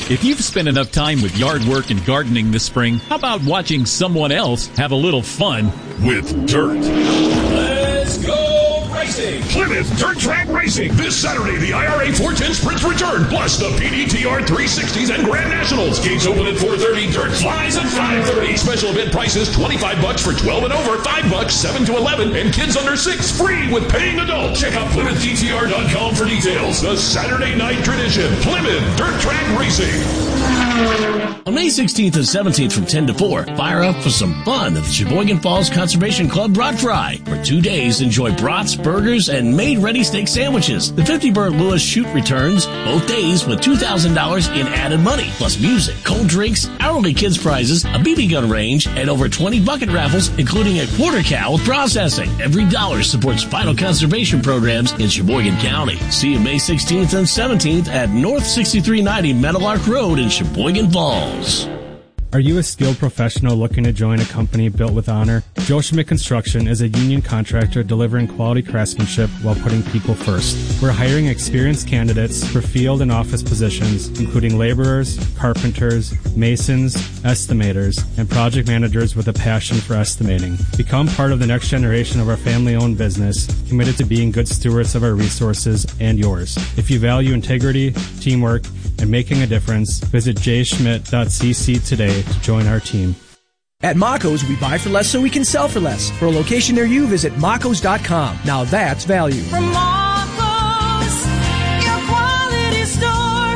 If you've spent enough time with yard work and gardening this spring, how about watching someone else have a little fun with dirt? Let's go racing! Plymouth Dirt Track Racing. This Saturday, the IRA 410 Sprints return, plus the PDTR 360s and Grand Nationals. Gates open at 4:30. Dirt flies at 5:30. Special event prices $25 for 12 and over, $5 7 to 11, and kids under 6 free with paying adults. Check out PlymouthDTR.com for details. The Saturday night tradition, Plymouth Dirt Track Racing. On May 16th and 17th from 10 to 4, fire up for some fun at the Sheboygan Falls Conservation Club Brat Fry. For 2 days, enjoy brats, burgers, and made-ready steak sandwiches. The 50 Burt Lewis Shoot returns both days with $2,000 in added money, plus music, cold drinks, hourly kids prizes, a BB gun range, and over 20 bucket raffles, including a quarter cow with processing. Every dollar supports vital conservation programs in Sheboygan County. See you May 16th and 17th at North 6390 Meadowlark Road in Sheboygan Falls. Are you a skilled professional looking to join a company built with honor? Joe Schmidt Construction is a union contractor delivering quality craftsmanship while putting people first. We're hiring experienced candidates for field and office positions, including laborers, carpenters, masons, estimators, and project managers with a passion for estimating. Become part of the next generation of our family-owned business, committed to being good stewards of our resources and yours. If you value integrity, teamwork, and making a difference, visit jschmidt.cc today to join our team. At Mako's, we buy for less so we can sell for less. For a location near you, visit Makos.com. Now that's value. From Mako's, your quality store.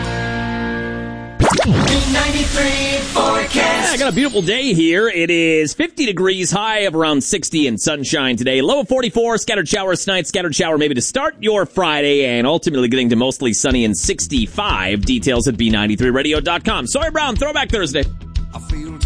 93 forecast. Yeah, I got a beautiful day here. It is 50 degrees, high of around 60 and sunshine today. Low of 44, scattered showers tonight, scattered shower maybe to start your Friday, and ultimately getting to mostly sunny and 65. Details at B93radio.com. Sawyer Brown, Throwback Thursday.